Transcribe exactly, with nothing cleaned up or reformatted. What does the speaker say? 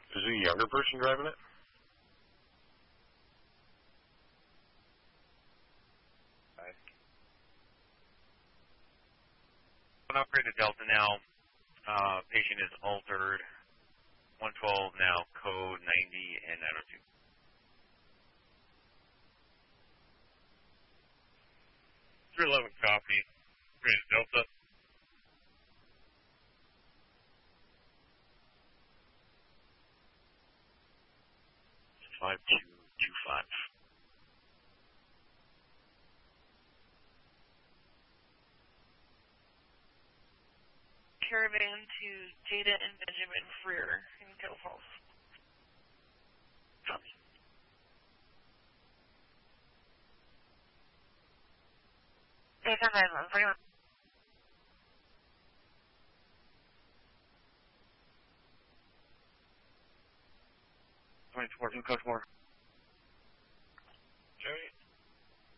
Is it a younger person driving it? An upgrade to Delta now. Uh, patient is altered. one twelve now, code ninety and nine oh two. three eleven copy. Upgrade to Delta. five two two five. Caravan to Jada and Benjamin Freer in Kettle Falls. Copy. Daytime nine one one. twenty-four, two code four.